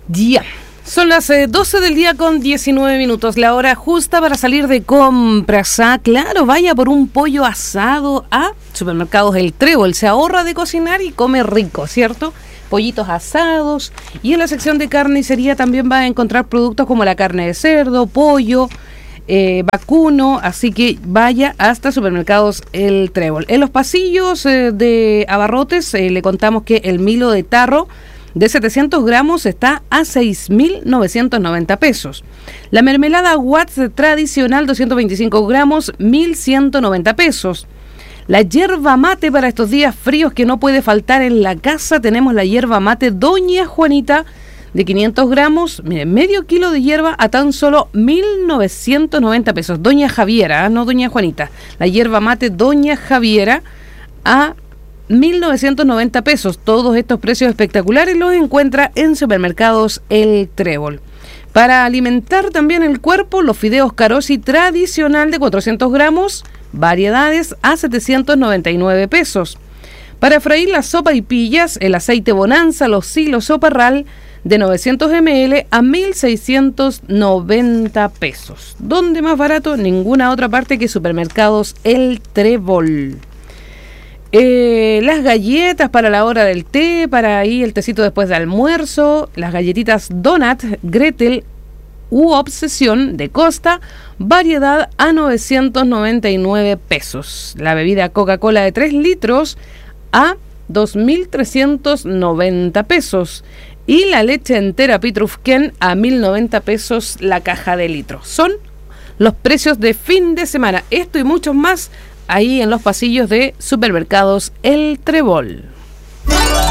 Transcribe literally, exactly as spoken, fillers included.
Ya, son las eh, doce del día con diecinueve minutos, la hora justa para salir de compras. Ah, claro, vaya por un pollo asado a Supermercados El Trébol. Se ahorra de cocinar y come rico, ¿cierto? Pollitos asados. Y en la sección de carnicería también va a encontrar productos como la carne de cerdo, pollo, eh, vacuno. Así que vaya hasta Supermercados El Trébol. En los pasillos eh, de abarrotes eh, le contamos que el Milo de tarro de setecientos gramos está a seis mil novecientos noventa pesos. La mermelada Watts tradicional doscientos veinticinco gramos, mil ciento noventa pesos. La yerba mate para estos días fríos que no puede faltar en la casa, tenemos la yerba mate Doña Juanita de quinientos gramos, miren, medio kilo de hierba a tan solo mil novecientos noventa pesos. Doña Javiera, ¿eh? No Doña Juanita. La yerba mate Doña Javiera a mil novecientos noventa pesos. Todos estos precios espectaculares los encuentra en Supermercados El Trébol. Para alimentar también el cuerpo, los fideos Carosi tradicional de cuatrocientos gramos, variedades a setecientos noventa y nueve pesos. Para freír la sopa y pillas, el aceite Bonanza, los silos o parral de novecientos mililitros a mil seiscientos noventa pesos. ¿Dónde más barato? Ninguna otra parte que Supermercados El Trébol. Eh, las galletas para la hora del té, para ahí el tecito después de almuerzo, las galletitas Donut, Gretel u Obsesión de Costa, variedad a novecientos noventa y nueve pesos. La bebida Coca-Cola de tres litros a dos mil trescientos noventa pesos. Y la leche entera Pitrufken a mil noventa pesos la caja de litro. Son los precios de fin de semana. Esto y muchos más ahí en los pasillos de Supermercados El Trébol.